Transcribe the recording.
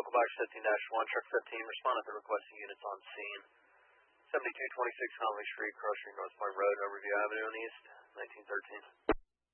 local box 15-1, truck 15, respond at the requesting units on scene. 7226 Conley Street, crossing North Point Road, Overview Avenue on the east, 1913.